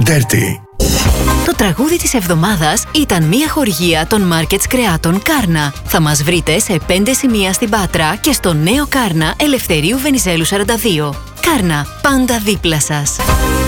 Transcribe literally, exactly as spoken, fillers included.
Dirty. Το τραγούδι της εβδομάδας ήταν μια χορηγία των Markets Κρεάτων Κάρνα. Θα μας βρείτε σε πέντε σημεία στην Πάτρα και στο νέο Κάρνα Ελευθερίου Βενιζέλου σαράντα δύο. Κάρνα, πάντα δίπλα σας.